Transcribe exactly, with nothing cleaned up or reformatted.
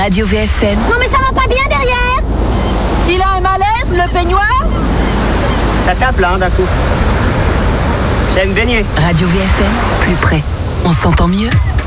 Radio V F M. Non mais ça va pas bien derrière. Il a un malaise, le peignoir? Ça tape là, hein, d'un coup. J'aime baigner. Radio V F M, plus près. On s'entend mieux.